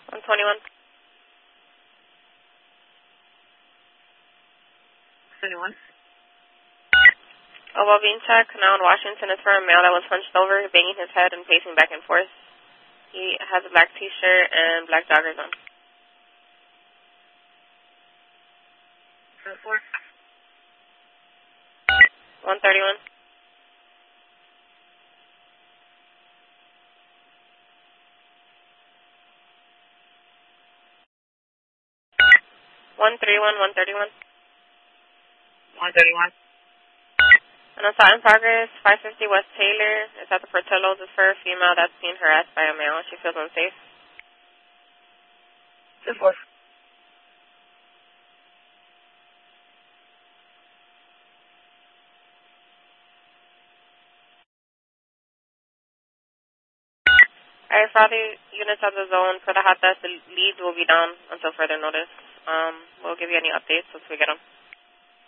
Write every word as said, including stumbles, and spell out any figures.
one twenty-one. twenty-one. A well-being check now in Washington is for a male that was hunched over, banging his head and pacing back and forth. He has a black t-shirt and black joggers on. four. one thirty-one. one thirty-one, one thirty-one. one thirty-one. An assault in progress, five fifty West Taylor. It's at the Portillo's. It's for a female that's being harassed by a male. She feels unsafe. two four. All right, for all the units of the zone, for the hot desk, the leads will be down until further notice. Um, we'll give you any updates once we get them.